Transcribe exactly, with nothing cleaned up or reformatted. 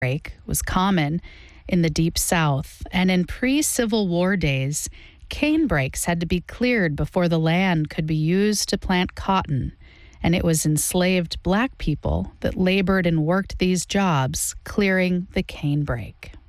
break was common in the Deep South, and in pre-Civil War days, cane brakes had to be cleared before the land could be used to plant cotton, and it was enslaved black people that labored and worked these jobs, clearing the cane brake.